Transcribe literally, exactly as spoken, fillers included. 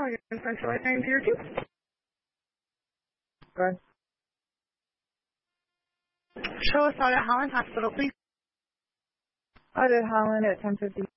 calling in centralized name here too. Go ahead. Show us out at Holland Hospital, please. Out at Holland at ten fifty.